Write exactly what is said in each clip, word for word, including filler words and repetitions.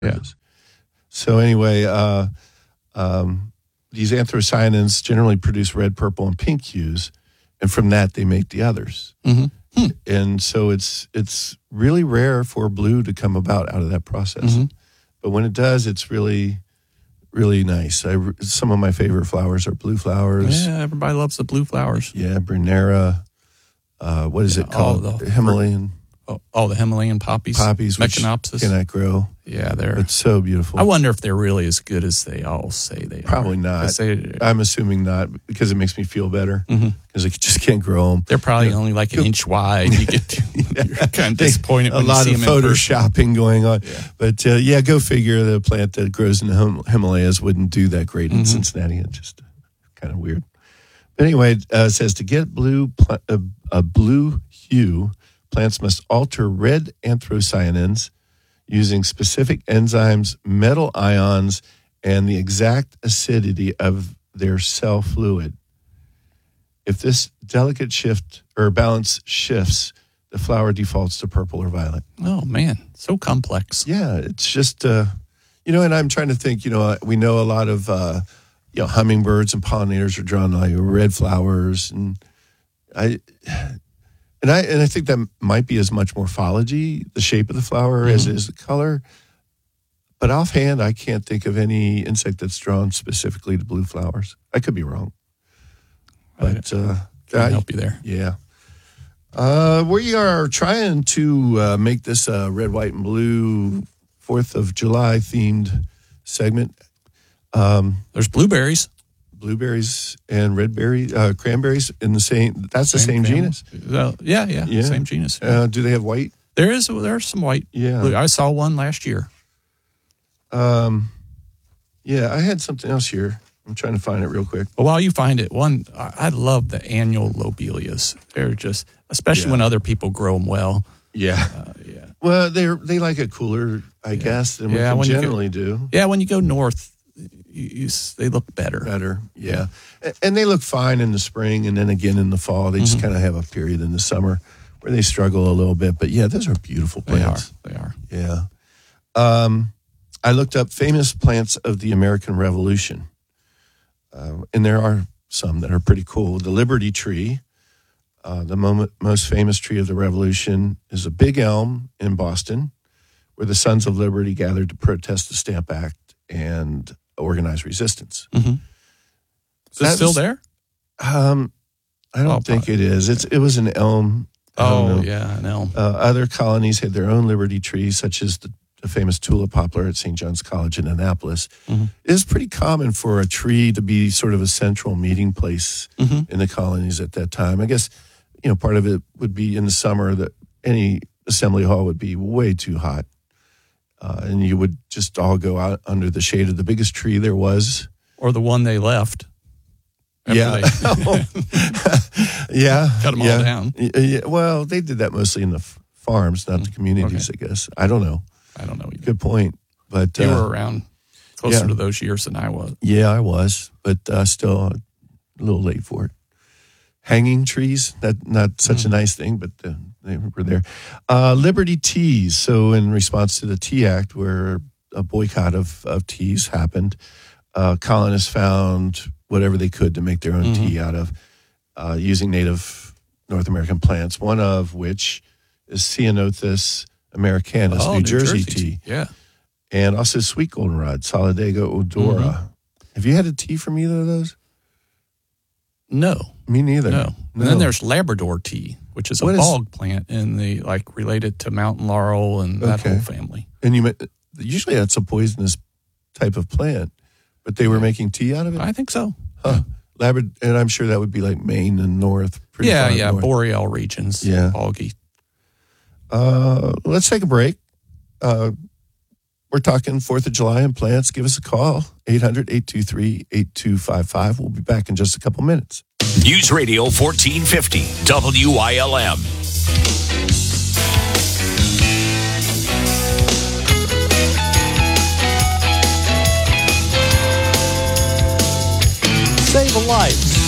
Yeah. So anyway, uh, um, these anthocyanins generally produce red, purple, and pink hues, and from that they make the others. Mm-hmm. Hmm. And so it's it's really rare for blue to come about out of that process. Mm-hmm. But when it does, it's really, really nice. I, some of my favorite flowers are blue flowers. Yeah, everybody loves the blue flowers. Yeah, Brunera. Uh, what is Yeah, it called? all the- Himalayan Oh, all the Himalayan poppies. poppies, which Echinopsis. cannot grow. Yeah, they're. It's so beautiful. I wonder if they're really as good as they all say they Probably are. not. 'Cause They, I'm assuming not because it makes me feel better because I just can't grow them. they're probably only like an inch wide. You get to, you're kind of disappointed A when lot you of see them in person. photoshopping going on. Yeah. But uh, yeah, go figure the plant that grows in the Him- Himalayas wouldn't do that great in Mm-hmm. Cincinnati. It's just kind of weird. But anyway, uh, it says to get blue pl- uh, a blue hue, plants must alter red anthocyanins using specific enzymes, metal ions, and the exact acidity of their cell fluid. If this delicate shift or balance shifts, the flower defaults to purple or violet. Oh man, so complex. Yeah, it's just, uh, you know, and I'm trying to think, you know, we know a lot of, uh, you know, hummingbirds and pollinators are drawn to like red flowers. And I, and I, and I think that might be as much morphology, the shape of the flower, Mm-hmm. as it is the color. But offhand, I can't think of any insect that's drawn specifically to blue flowers. I could be wrong. But, uh, Can I- help you there. yeah. Uh, we are trying to uh, make this a red, white, and blue fourth of July themed segment. Um, There's blueberries. blueberries and red berry, uh, cranberries in the same, that's the same family. genus. Well, yeah, yeah, Yeah. same genus. Uh, do they have white? there is there's some white. Yeah. blue. I saw one last year. Um, yeah, I had something else here. I'm trying to find it real quick. But while you find it, one I, I love the annual lobelias. They're just, especially Yeah. when other people grow them well. Yeah. Uh, yeah, Well, they they like it cooler, I guess, than Yeah, we when can you get- generally do. yeah. When you go north, you, you, s- they look better. Better, yeah. A- And they look fine in the spring and then again in the fall. They just Mm-hmm. kind of have a period in the summer where they struggle a little bit. But yeah, those are beautiful They are. plants. They are. Yeah. Um, I looked up famous plants of the American Revolution. Uh, and there are some that are pretty cool. The Liberty Tree, uh, the moment, most famous tree of the Revolution, is a big elm in Boston where the Sons of Liberty gathered to protest the Stamp Act and organize resistance. Mm-hmm. Is it That still was- there? Um, I don't Oh, think probably. it is. It's it was an elm. I don't Oh know. yeah, an elm. Uh, other colonies had their own liberty trees, such as the, the famous tulip poplar at Saint John's College in Annapolis. Mhm. It is pretty common for a tree to be sort of a central meeting place Mhm. in the colonies at that time. I guess, you know, part of it would be in the summer that any assembly hall would be way too hot. Uh, and you would just all go out under the shade of the biggest tree there was. Or the one they left. after Yeah. they- yeah. Cut 'em all yeah. down. Y- Yeah. Well, they did that mostly in the f- farms, not the communities, I guess. I don't know. I don't know. Either. Good point. But You uh, were around closer yeah. to those years than I was. yeah, I was, but uh, still a little late for it. Hanging trees, that not such a nice thing, but uh, they were there. Uh, Liberty Teas. So, in response to the Tea Act, where a boycott of, of teas happened, uh, colonists found whatever they could to make their own tea out of uh, using native North American plants, one of which is Ceanothus americanus, Oh, New, Jersey, tea, Yeah. and also sweet goldenrod, Solidago odora. Have you had a tea from either of those? No. Me neither. No. And then there's Labrador tea, which is a What is- bog plant in the like related to mountain laurel and that Okay. whole family. and you ma- usually that's a poisonous type of plant, but they were making tea out of it. I think so. Huh. Labrador, and I'm sure that would be like Maine and north. pretty Yeah, far yeah. north. Boreal regions. Yeah. Boggy. Uh, let's take a break. Uh, we're talking fourth of July and plants. Give us a call, eight hundred, eight two three, eight two five five. We'll be back in just a couple minutes. News Radio fourteen fifty, W I L M. Save a life.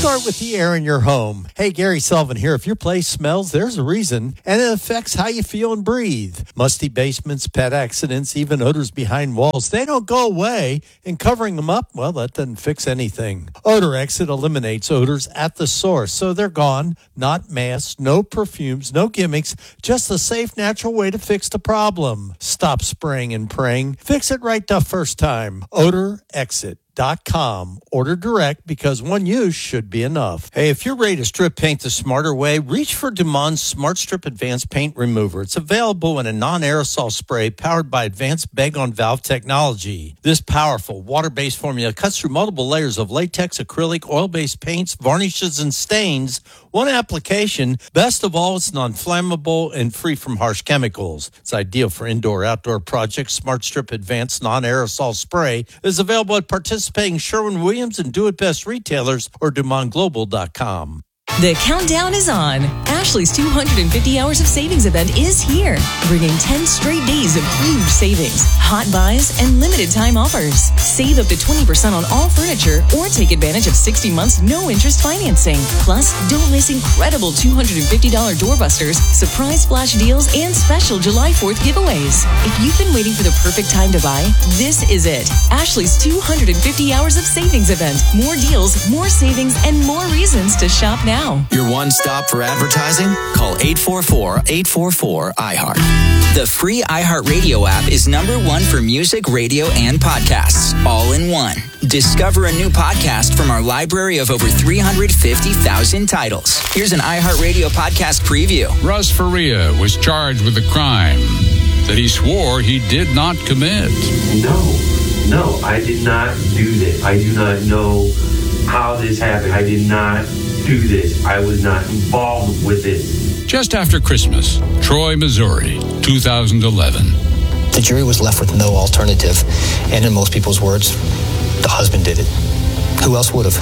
start with the air in your home. Hey, Gary Sullivan here. If your place smells, there's a reason, and it affects how you feel and breathe. Musty basements, pet accidents, even odors behind walls, they don't go away, and covering them up, well, that doesn't fix anything. Odor Exit eliminates odors at the source, so they're gone. Not masks, no perfumes, no gimmicks, just a safe, natural way to fix the problem. Stop spraying and praying. Fix it right the first time. Odor Exit. Dot com. Order direct because one use should be enough. Hey, if you're ready to strip paint the smarter way, reach for Dumont Smart Strip Advanced Paint Remover. It's available in a non-aerosol spray powered by advanced bag-on-valve technology. This powerful water-based formula cuts through multiple layers of latex, acrylic, oil-based paints, varnishes, and stains. One application. Best of all, it's non-flammable and free from harsh chemicals. It's ideal for indoor-outdoor projects. Smart Strip Advanced Non-Aerosol Spray is available at participating Sherwin-Williams and Do It Best retailers or Dumont Global dot com. The countdown is on. Ashley's two hundred fifty hours of savings event is here, bringing ten straight days of huge savings, hot buys, and limited time offers. Save up to twenty percent on all furniture or take advantage of sixty months no-interest financing. Plus, don't miss incredible two hundred fifty dollars doorbusters, surprise flash deals, and special July fourth giveaways. If you've been waiting for the perfect time to buy, this is it. Ashley's two hundred fifty hours of savings event. More deals, more savings, and more reasons to shop now. Your one stop for advertising? Call eight four four, eight four four, I heart. The free iHeartRadio app is number one for music, radio, and podcasts, all in one. Discover a new podcast from our library of over three hundred fifty thousand titles. Here's an iHeartRadio podcast preview. Russ Faria was charged with a crime that he swore he did not commit. No, no, I did not do this. I do not know how this happened. I did not do this. I was not involved with it. Just after Christmas, Troy, Missouri, two thousand eleven. The jury was left with no alternative, and in most people's words, the husband did it. Who else would have?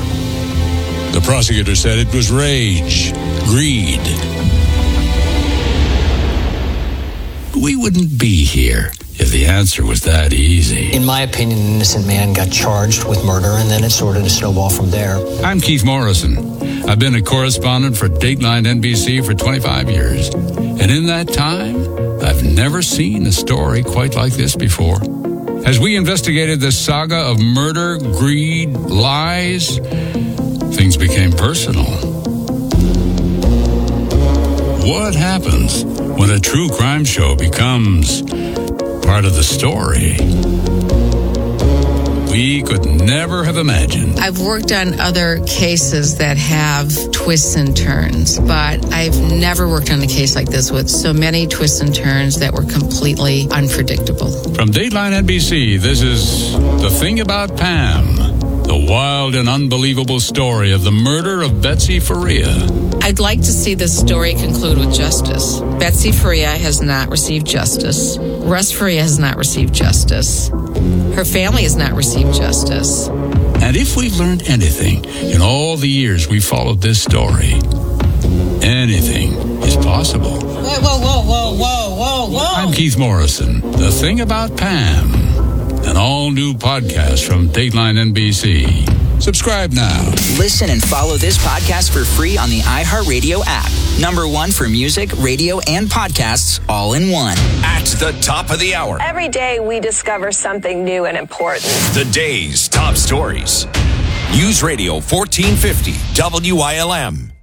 The prosecutor said it was rage, greed. We wouldn't be here if the answer was that easy. In my opinion, an innocent man got charged with murder, and then it started to snowball from there. I'm Keith Morrison. I've been a correspondent for Dateline N B C for twenty-five years. And in that time, I've never seen a story quite like this before. As we investigated this saga of murder, greed, lies, things became personal. What happens when a true crime show becomes part of the story? We could never have imagined. I've worked on other cases that have twists and turns, but I've never worked on a case like this with so many twists and turns that were completely unpredictable. From Dateline N B C, this is The Thing About Pam, the wild and unbelievable story of the murder of Betsy Faria. I'd like to see this story conclude with justice. Betsy Faria has not received justice. Russ Faria has not received justice. Her family has not received justice. And if we've learned anything in all the years we followed this story, anything is possible. Whoa, whoa, whoa, whoa, whoa, whoa, whoa. I'm Keith Morrison. The Thing About Pam, an all-new podcast from Dateline N B C. Subscribe now. Listen and follow this podcast for free on the iHeartRadio app. Number one for music, radio, and podcasts, all in one. At the top of the hour. Every day we discover something new and important. The day's top stories. News Radio fourteen fifty W I L M.